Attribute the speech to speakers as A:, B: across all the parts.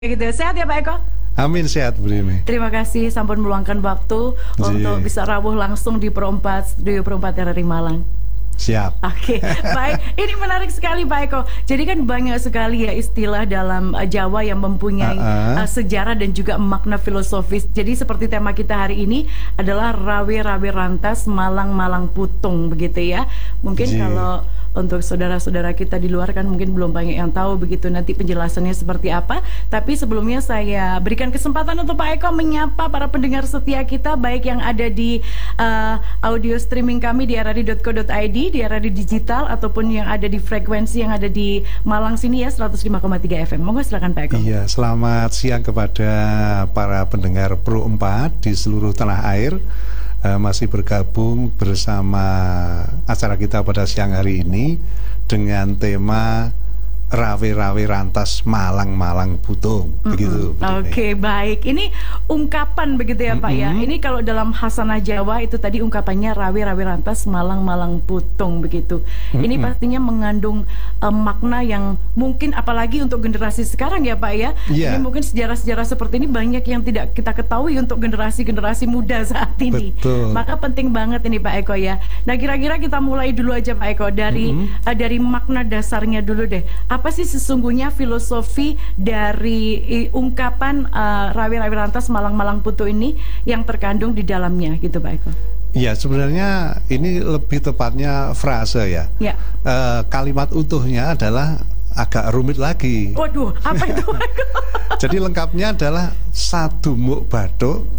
A: Gitu. Sehat ya Pak Eko?
B: Amin, sehat Bu Rimi.
A: Terima kasih sampun meluangkan waktu untuk bisa rawuh langsung di Studio Perempat RRI Malang.
B: Siap.
A: Oke, baik. Ini menarik sekali Pak Eko. Jadi kan banyak sekali ya istilah dalam Jawa yang mempunyai sejarah dan juga makna filosofis. Jadi seperti tema kita hari ini adalah Rawe-rawe rantas Malang-malang putung, begitu ya. Mungkin kalau untuk saudara-saudara kita di luar kan mungkin belum banyak yang tahu begitu nanti penjelasannya seperti apa. Tapi sebelumnya saya berikan kesempatan untuk Pak Eko menyapa para pendengar setia kita, baik yang ada di audio streaming kami di rri.co.id, di RRI Digital, ataupun yang ada di frekuensi yang ada di Malang sini ya 105,3 FM. Monggo silakan Pak Eko.
B: Iya, selamat siang kepada para pendengar Pro 4 di seluruh tanah air. Masih bergabung bersama acara kita pada siang hari ini dengan tema Rawe-rawe rantas Malang-malang putung, begitu.
A: Oke, baik. Ini ungkapan begitu ya Pak ya. Ini kalau dalam Hasanah Jawa itu tadi ungkapannya rawe-rawe rantas Malang-malang putung, begitu. Ini pastinya mengandung makna yang mungkin apalagi untuk generasi sekarang ya Pak ya. Ini mungkin sejarah-sejarah seperti ini banyak yang tidak kita ketahui untuk generasi-generasi muda saat ini.
B: Betul.
A: Maka penting banget ini Pak Eko ya. Nah, kira-kira kita mulai dulu aja Pak Eko dari makna dasarnya dulu deh. Apa sih sesungguhnya filosofi dari ungkapan rawe-rawe rantas Malang-malang putung ini yang terkandung di dalamnya gitu Pak Eko?
B: Ya, sebenarnya ini lebih tepatnya frase ya. Kalimat utuhnya adalah agak rumit lagi.
A: Waduh, apa itu Pak Eko?
B: Jadi lengkapnya adalah sadumuk bathuk,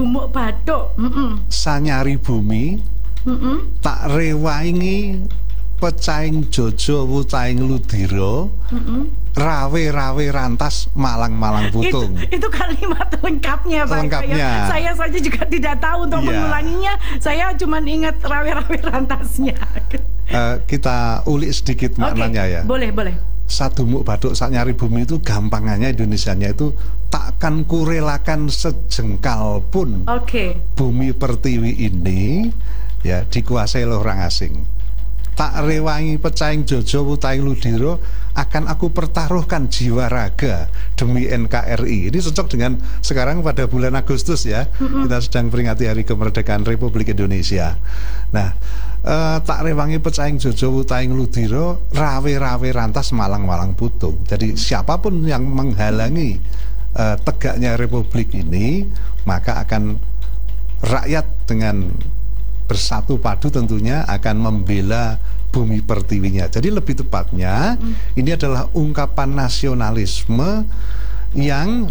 B: sanyari bumi, tak rewangi pecaing jojo wucaing ludiro, rawe-rawe rantas Malang-malang putung.
A: Itu kalimat lengkapnya Pak.
B: Lengkapnya.
A: Saya saja juga tidak tahu untuk mengulanginya. Saya cuma ingat rawe-rawe rantasnya.
B: Kita ulik sedikit maknanya ya.
A: Boleh.
B: Sadumuk bathuk sanyari bumi itu gampangannya Indonesianya itu takkan kurelakan sejengkal pun bumi pertiwi ini ya dikuasai oleh orang asing. Tak rewangi pecaing jojo wucaing ludiro, akan aku pertaruhkan jiwa raga demi NKRI. Ini cocok dengan sekarang pada bulan Agustus ya. Kita sedang peringati Hari Kemerdekaan Republik Indonesia. Nah, tak rewangi pecaing jojo wucaing ludiro, rawe-rawe rantas Malang-malang putung. Jadi siapapun yang menghalangi tegaknya Republik ini, maka akan rakyat dengan bersatu padu tentunya akan membela bumi pertiwinya. Jadi lebih tepatnya ini adalah ungkapan nasionalisme yang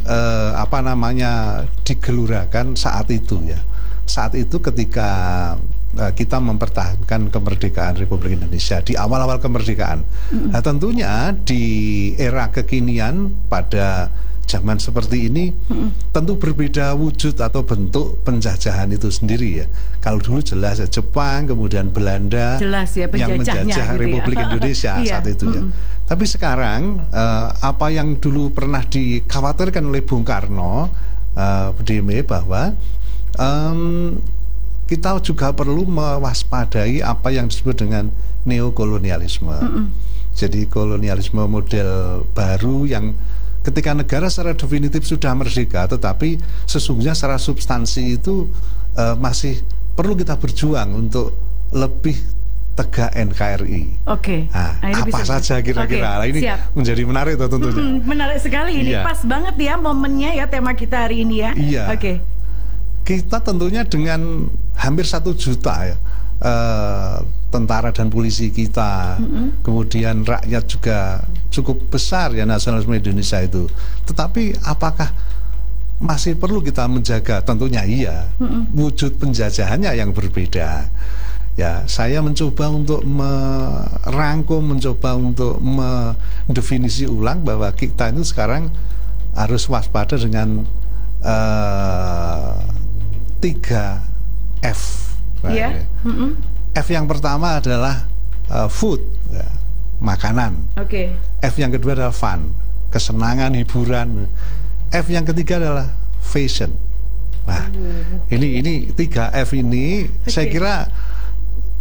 B: digelurakan saat itu ya. Saat itu ketika kita mempertahankan kemerdekaan Republik Indonesia di awal-awal kemerdekaan. Nah, tentunya di era kekinian pada zaman seperti ini tentu berbeda wujud atau bentuk penjajahan itu sendiri ya. Kalau dulu jelas ya Jepang, kemudian Belanda yang menjajah Republik Indonesia saat itu ya. Tapi sekarang apa yang dulu pernah dikhawatirkan oleh Bung Karno, Budime, bahwa kita juga perlu mewaspadai apa yang disebut dengan neokolonialisme. Jadi kolonialisme model baru yang ketika negara secara definitif sudah merdeka, tetapi sesungguhnya secara substansi itu masih perlu kita berjuang untuk lebih tegak NKRI. Nah, apa saja kira-kira? Nah, ini menjadi menarik tentunya.
A: Menarik sekali ini, pas banget ya momennya ya tema kita hari ini ya. Kita
B: tentunya dengan hampir 1 juta ya. Tentara dan polisi kita, kemudian rakyat juga cukup besar ya nasionalisme Indonesia itu. Tetapi apakah masih perlu kita menjaga? Tentunya iya. Wujud penjajahannya yang berbeda. Ya, saya mencoba untuk merangkum, mencoba untuk mendefinisi ulang bahwa kita itu sekarang harus waspada dengan 3 F. F yang pertama adalah food, ya, makanan. F yang kedua adalah fun, kesenangan, hiburan. F yang ketiga adalah fashion. Nah, ini 3 F ini saya kira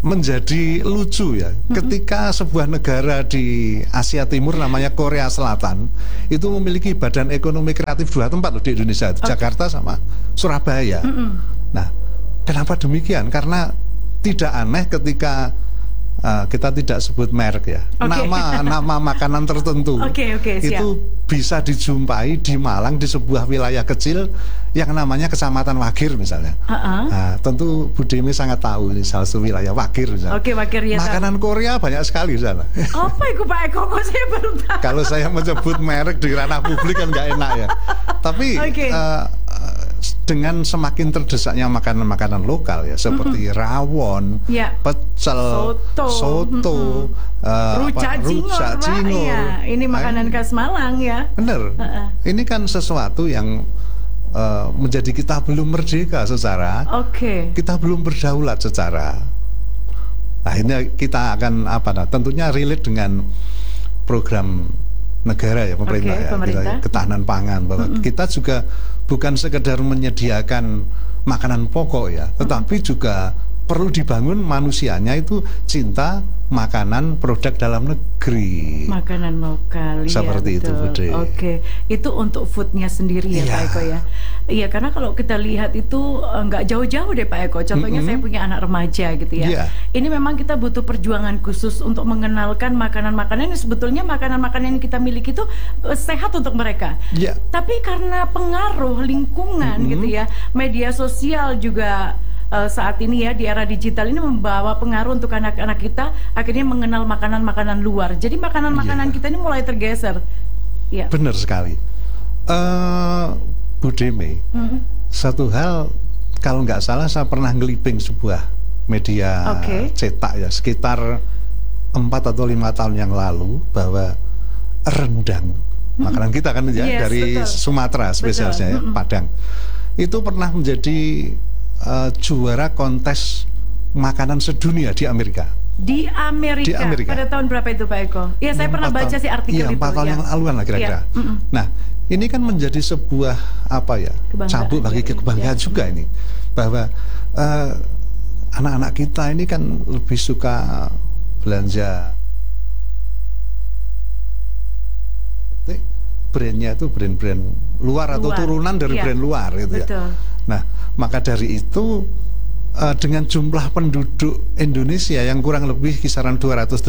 B: menjadi lucu ya, ketika sebuah negara di Asia Timur namanya Korea Selatan itu memiliki badan ekonomi kreatif 2 tempat loh di Indonesia, Jakarta sama Surabaya. Nah, kenapa demikian? Karena tidak aneh ketika kita tidak sebut merek ya, nama makanan tertentu itu bisa dijumpai di Malang di sebuah wilayah kecil yang namanya Kecamatan Wagir misalnya. Nah, tentu Bu Demi sangat tahu ini salah satu wilayah Wagir misalnya.
A: Wagir ya.
B: Makanan Korea banyak sekali di sana.
A: Apa itu Pak Eko? Kok saya baru tahu.
B: Kalau saya menyebut merek di ranah publik kan nggak enak ya. Tapi dengan semakin terdesaknya makanan-makanan lokal ya seperti rawon, pecel, soto,
A: rujak cingur, ya. Ini makanan khas Malang ya.
B: Bener. Ini kan sesuatu yang menjadi kita belum merdeka secara, kita belum berdaulat secara. Nah ini kita akan tentunya relate dengan program negara ya, pemerintah. Ketahanan pangan, bahwa kita juga bukan sekedar menyediakan makanan pokok ya, tetapi juga perlu dibangun manusianya itu cinta makanan produk dalam negeri,
A: makanan lokal
B: seperti itu Bude.
A: Itu untuk foodnya sendiri ya Pak Eko ya. Iya, karena kalau kita lihat itu nggak jauh-jauh deh Pak Eko. Contohnya saya punya anak remaja gitu ya. Ini memang kita butuh perjuangan khusus untuk mengenalkan makanan-makanan yang sebetulnya makanan-makanan yang kita miliki itu sehat untuk mereka. Tapi karena pengaruh lingkungan gitu ya, media sosial juga saat ini ya di era digital ini membawa pengaruh untuk anak-anak kita akhirnya mengenal makanan-makanan luar. Jadi makanan-makanan kita ini mulai tergeser.
B: Benar sekali. Bu Demi, satu hal kalau nggak salah saya pernah ngeliping sebuah media cetak ya sekitar 4 atau 5 tahun yang lalu bahwa rendang, makanan kita kan ya dari Sumatera spesialnya ya, Padang, itu pernah menjadi juara kontes makanan sedunia di Amerika.
A: Di Amerika. Pada tahun berapa itu Pak Eko? Ya saya pernah baca sih artikel itu.
B: 4 tahun yang laluan lah kira-kira. Nah, ini kan menjadi sebuah cambuk bagi kebanggaan juga ini, bahwa anak-anak kita ini kan lebih suka belanja brandnya itu brand-brand luar atau turunan dari brand luar gitu ya. Nah, maka dari itu dengan jumlah penduduk Indonesia yang kurang lebih kisaran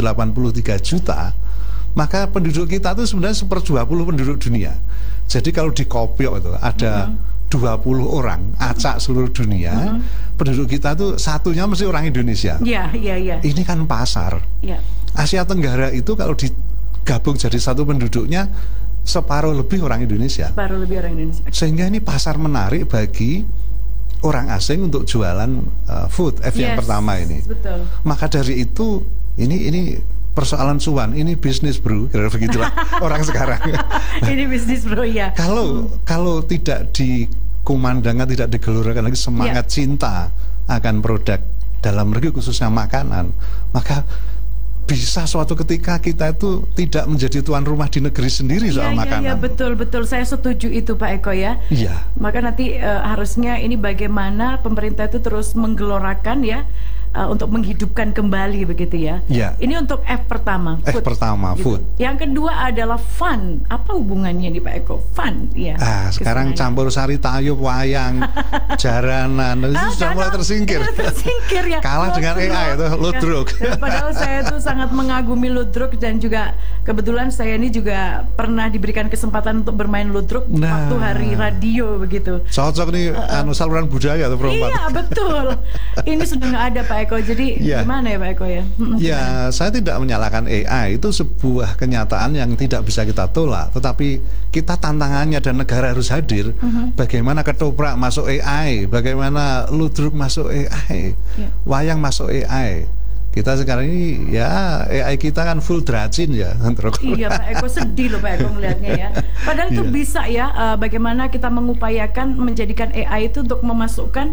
B: 283 juta, maka penduduk kita itu sebenarnya 1/20 penduduk dunia. Jadi kalau di Kopiok itu ada 20 orang acak seluruh dunia, penduduk kita itu satunya mesti orang Indonesia. Ini kan pasar. Asia Tenggara itu kalau digabung jadi satu penduduknya separuh lebih orang Indonesia. Sehingga ini pasar menarik bagi orang asing untuk jualan food yang pertama ini. Maka dari itu ini persoalan cuan, ini bisnis bro, kira-kira begitulah orang sekarang.
A: Ini bisnis bro ya.
B: Kalau tidak dikumandangkan, tidak digelurakan lagi semangat cinta akan produk dalam negeri khususnya makanan, maka bisa suatu ketika kita itu tidak menjadi tuan rumah di negeri sendiri soal makanan. Betul.
A: Saya setuju itu Pak Eko ya. Maka nanti harusnya ini bagaimana pemerintah itu terus menggelorakan ya, untuk menghidupkan kembali begitu ya. Ini untuk F pertama, food. Yang kedua adalah fun. Apa hubungannya nih Pak Eko? Fun ya.
B: Sekarang campur sari tayub, wayang, jaranan, itu sudah mulai tersingkir. Ya. Kalah dengan AI itu ludruk.
A: Padahal saya tuh sangat mengagumi ludruk, dan juga kebetulan saya ini juga pernah diberikan kesempatan untuk bermain ludruk waktu hari radio begitu.
B: Cocok nih saluran budaya atau perempuan.
A: Iya betul. Ini sudah nggak ada Pak Eko. Jadi gimana ya Pak Eko ya?
B: Saya tidak menyalahkan AI, itu sebuah kenyataan yang tidak bisa kita tolak. Tetapi kita tantangannya dan negara harus hadir. Bagaimana ketoprak masuk AI, bagaimana ludruk masuk AI, wayang masuk AI. Kita sekarang ini ya AI kita kan full dracin ya.
A: Iya Pak Eko, sedih loh Pak Eko melihatnya ya. Padahal itu bisa ya, bagaimana kita mengupayakan menjadikan AI itu untuk memasukkan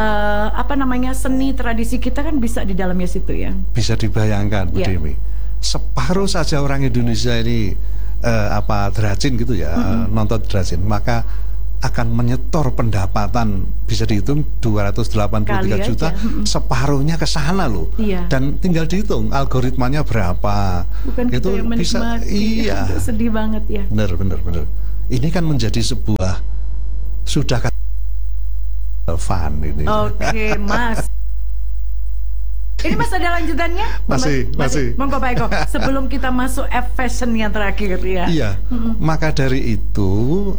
A: seni tradisi kita kan bisa di dalamnya situ ya.
B: Bisa dibayangkan Bu Demi, separuh saja orang Indonesia ini dracin gitu ya, nonton dracin, maka akan menyetor pendapatan bisa dihitung 283 juta, separuhnya ke sana loh. Dan tinggal dihitung algoritmanya berapa.
A: Bukan
B: itu
A: yang
B: bisa
A: itu sedih banget ya.
B: Bener. Ini kan menjadi sebuah sudah fun ini.
A: Oke, Mas. Ini Mas ada lanjutannya?
B: Masih.
A: Monggo Pak Eko. Sebelum kita masuk fashion yang terakhir ya.
B: Iya. Maka dari itu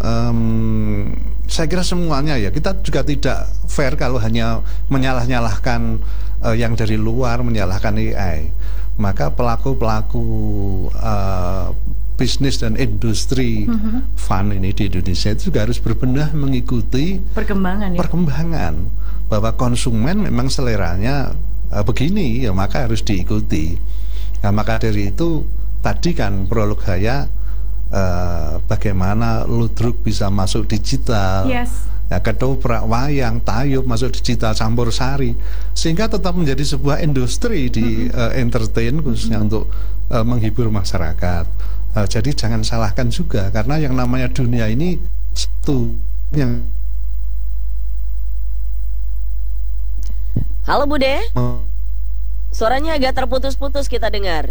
B: saya kira semuanya ya, kita juga tidak fair kalau hanya menyalah-nyalahkan yang dari luar, menyalahkan AI. Maka pelaku-pelaku bisnis dan industri fun ini di Indonesia itu juga harus berbenah mengikuti perkembangan bahwa konsumen memang seleranya begini ya, maka harus diikuti. Nah, maka dari itu tadi kan prolog saya bagaimana ludruk bisa masuk digital, ya, ketoprak, wayang, tayub masuk digital, campur sari, sehingga tetap menjadi sebuah industri di entertain khususnya untuk menghibur masyarakat. Jadi jangan salahkan juga, karena yang namanya dunia ini satu yang.
C: Halo Bude, suaranya agak terputus-putus kita dengar.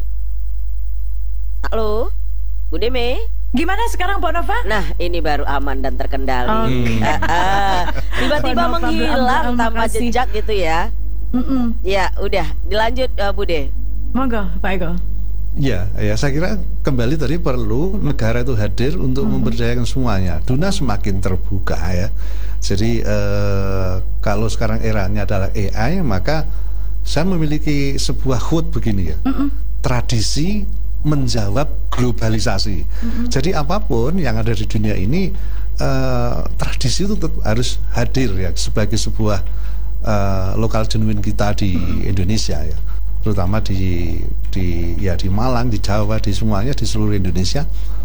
C: Halo, Bude Me.
A: Gimana sekarang Pak Nova?
C: Nah ini baru aman dan terkendali. Tiba-tiba menghilang tanpa jejak gitu ya. Ya udah dilanjut Bude.
A: Monggo Pak Eko.
B: Ya, saya kira kembali tadi perlu negara itu hadir untuk memberdayakan semuanya. Dunia semakin terbuka ya. Jadi kalau sekarang eranya adalah AI, maka saya memiliki sebuah quote begini ya. Tradisi menjawab globalisasi. Jadi apapun yang ada di dunia ini, tradisi itu tetap harus hadir ya sebagai sebuah lokal genuine kita di Indonesia ya. Terutama di Malang, di Jawa, di semuanya, di seluruh Indonesia.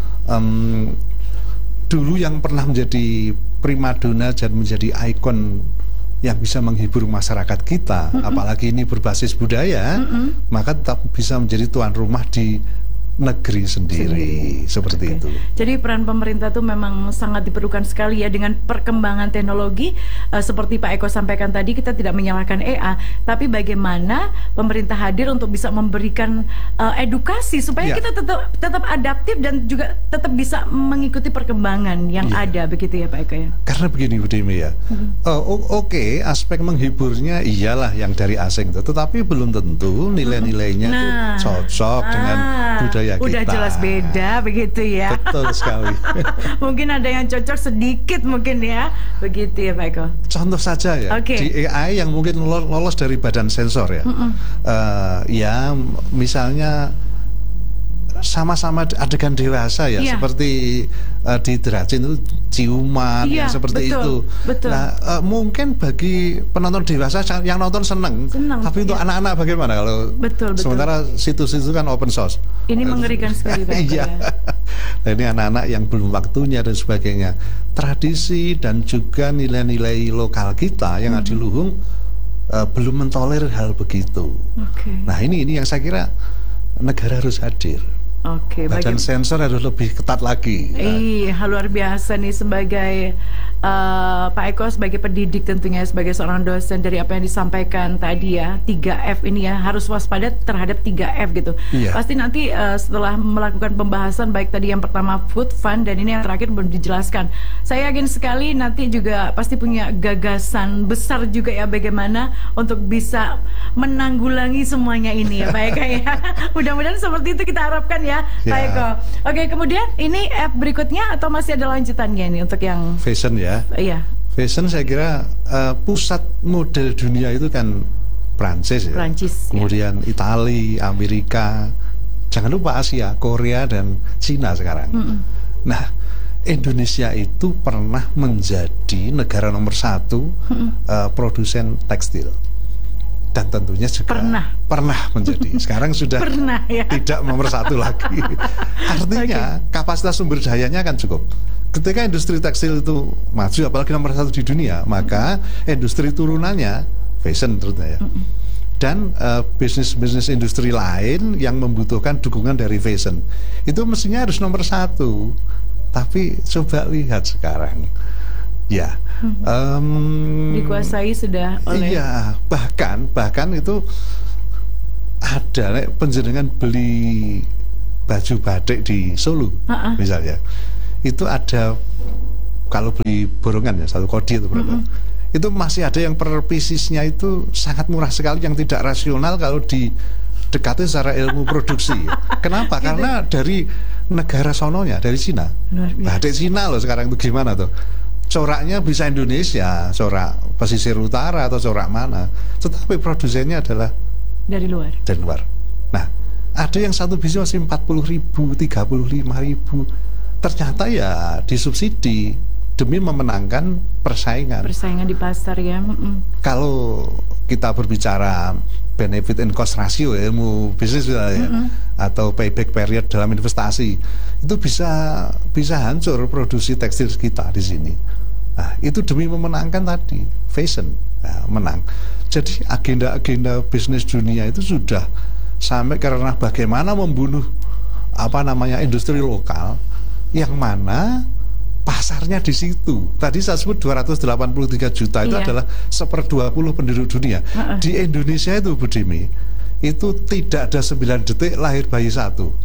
B: Dulu yang pernah menjadi primadona dan menjadi ikon yang bisa menghibur masyarakat kita, apalagi ini berbasis budaya, maka tetap bisa menjadi tuan rumah di negeri sendiri. Seperti itu.
A: Jadi peran pemerintah itu memang sangat diperlukan sekali ya, dengan perkembangan teknologi seperti Pak Eko sampaikan tadi, kita tidak menyalahkan AI, tapi bagaimana pemerintah hadir untuk bisa memberikan edukasi supaya kita tetap adaptif dan juga tetap bisa mengikuti perkembangan yang ada, begitu ya Pak Eko ya.
B: Karena begini Bu Demi ya. Oke, aspek menghiburnya iyalah yang dari asing itu, tetapi belum tentu nilai-nilainya itu cocok dengan budaya kita.
A: Udah jelas beda begitu ya.
B: Betul sekali.
A: Mungkin ada yang cocok sedikit mungkin ya, begitu ya Pak Eko.
B: Contoh saja ya, di AI yang mungkin lolos dari badan sensor ya. Ya misalnya sama-sama adegan dewasa ya, seperti di Dracin itu ciuman yang seperti itu. Nah mungkin bagi penonton dewasa yang nonton seneng, tapi untuk anak-anak bagaimana kalau sementara situs itu kan open source.
A: Ini mengerikan sekali Pak.
B: Iya. Nah, ini anak-anak yang belum waktunya dan sebagainya. Tradisi dan juga nilai-nilai lokal kita yang adiluhung belum mentolerir hal begitu. Nah ini yang saya kira negara harus hadir. Badan sensor harus lebih ketat lagi.
A: Iya, luar biasa nih sebagai Pak Eko sebagai pendidik, tentunya sebagai seorang dosen, dari apa yang disampaikan tadi ya, 3F ini ya, harus waspada terhadap 3F gitu. Pasti nanti setelah melakukan pembahasan, baik tadi yang pertama food, fun, dan ini yang terakhir belum dijelaskan, saya yakin sekali nanti juga pasti punya gagasan besar juga ya, bagaimana untuk bisa menanggulangi semuanya ini ya Pak Eko ya. Mudah-mudahan seperti itu kita harapkan ya Pak Eko. Oke, kemudian ini F berikutnya atau masih ada lanjutannya ini untuk yang
B: fashion ya? Iya. Fashion saya kira pusat model dunia itu kan Prancis ya. Kemudian Italia, Amerika, jangan lupa Asia, Korea dan Cina sekarang. Nah, Indonesia itu pernah menjadi negara nomor 1 produsen tekstil. Dan tentunya juga pernah menjadi. Sekarang sudah tidak nomor 1 lagi. Artinya kapasitas sumber dayanya kan cukup. Ketika industri tekstil itu maju, apalagi nomor 1 di dunia, maka industri turunannya fashion terutama ya. Dan bisnis-bisnis industri lain yang membutuhkan dukungan dari fashion itu mestinya harus nomor 1. Tapi coba lihat sekarang, Ya.
A: Dikuasai sudah oleh.
B: Iya, bahkan itu ada penjenengan beli baju batik di Solo, misalnya, itu ada kalau beli borongan ya, satu kodi atau berapa, itu masih ada yang per piecesnya itu sangat murah sekali, yang tidak rasional kalau didekati secara ilmu produksi. Kenapa? Gitu. Karena dari negara sononya, dari Cina. Batik Cina loh sekarang itu gimana tuh? Coraknya bisa Indonesia, corak pesisir utara atau corak mana, tetapi produsennya adalah
A: dari luar.
B: Dari luar. Nah, ada yang satu biji masih 40.000, 35.000. Ternyata ya disubsidi demi memenangkan persaingan.
A: Persaingan di pasar ya.
B: Kalau kita berbicara benefit and cost ratio, ilmu bisnis ya, atau payback period dalam investasi, itu bisa hancur produksi tekstil kita di sini. Nah, itu demi memenangkan tadi fashion, menang. Jadi agenda-agenda bisnis dunia itu sudah sampai karena bagaimana membunuh industri lokal, yang mana pasarnya di situ. Tadi saya sebut 283 juta itu adalah 1/20 penduduk dunia. Di Indonesia itu, Bu Dimi, itu tidak ada 9 detik lahir bayi satu.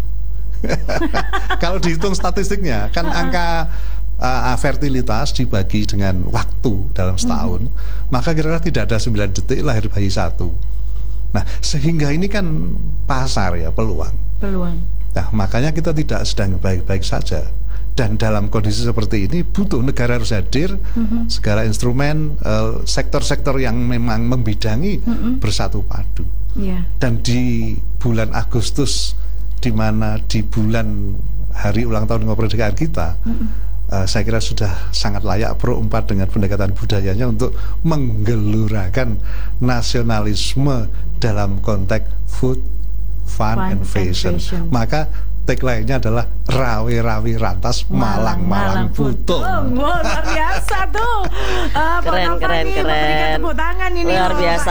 B: Kalau dihitung statistiknya, kan angka fertilitas dibagi dengan waktu dalam setahun, maka kira-kira tidak ada 9 detik lahir bayi satu. Nah, sehingga ini kan pasar ya, peluang. Nah, makanya kita tidak sedang baik-baik saja. Dan dalam kondisi seperti ini butuh negara harus hadir, segala instrumen, sektor-sektor yang memang membidangi bersatu padu. Dan di bulan Agustus, di mana di bulan hari ulang tahun kemerdekaan kita, saya kira sudah sangat layak Pro 4 dengan pendekatan budayanya untuk menggelurakan nasionalisme dalam konteks food, fun and fashion. Maka tagline-nya adalah rawe-rawe rantas, malang-malang butuh.
A: Luar biasa tuh.
C: Keren.
A: Tepuk tangan ini.
C: Luar biasa.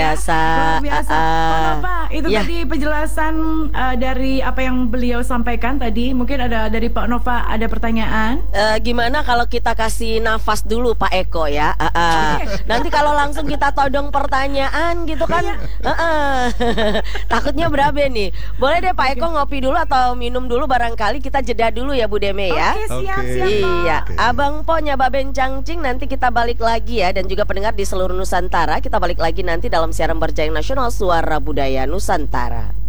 A: Pak, itu tadi penjelasan dari apa yang beliau sampaikan tadi. Mungkin ada dari Pak Nova ada pertanyaan.
C: Gimana kalau kita kasih nafas dulu Pak Eko ya? Nanti kalau langsung kita todong pertanyaan gitu kan, takutnya berabe nih. Boleh deh Pak Eko ngopi dulu atau minum dulu, barangkali kita jeda dulu ya Bu Deme ya.
A: Siap.
C: Iya, Abang Po Nyaba Bencangcing, nanti kita balik lagi ya, dan juga pendengar di seluruh Nusantara, kita balik lagi nanti dalam siaran Berjayang Nasional Suara Budaya Nusantara.